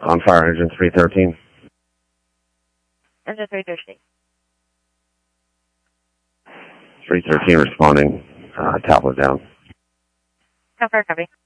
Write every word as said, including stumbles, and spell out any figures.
On fire, engine three thirteen. Engine three thirteen. three thirteen responding. Uh, tablet down. Confirm, copy.